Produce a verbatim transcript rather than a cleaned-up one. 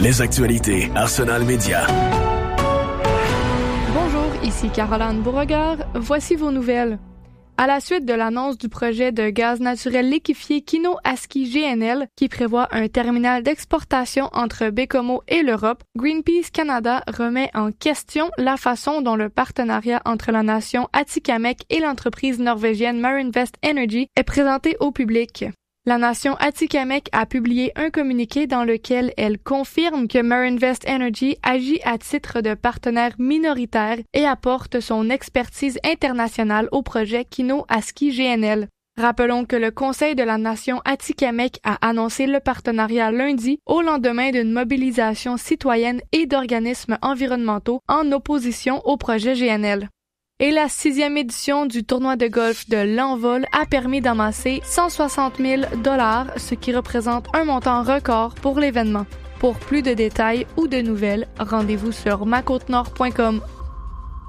Les actualités Arsenal Média. Bonjour, ici Caroline Beauregard. Voici vos nouvelles. À la suite de l'annonce du projet de gaz naturel liquéfié Kino-Aski G N L, qui prévoit un terminal d'exportation entre Baie-Comeau et l'Europe, Greenpeace Canada remet en question la façon dont le partenariat entre la nation Atikamekw et l'entreprise norvégienne Marinvest Energy est présenté au public. La nation Atikamekw a publié un communiqué dans lequel elle confirme que Marinvest Energy agit à titre de partenaire minoritaire et apporte son expertise internationale au projet Kino-Aski G N L. Rappelons que le Conseil de la nation Atikamekw a annoncé le partenariat lundi au lendemain d'une mobilisation citoyenne et d'organismes environnementaux en opposition au projet G N L. Et la sixième édition du tournoi de golf de l'Envol a permis d'amasser cent soixante mille dollars, ce qui représente un montant record pour l'événement. Pour plus de détails ou de nouvelles, rendez-vous sur ma côte nord point com.